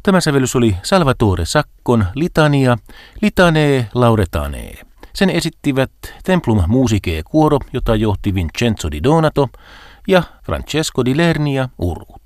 Tämä sävellys oli Salvatore Saccon litania Litanee Lauretanee. Sen esittivät Templum Musicae Cuoro, jota johti Vincenzo Di Donato, ja Francesco Di Lernia urut.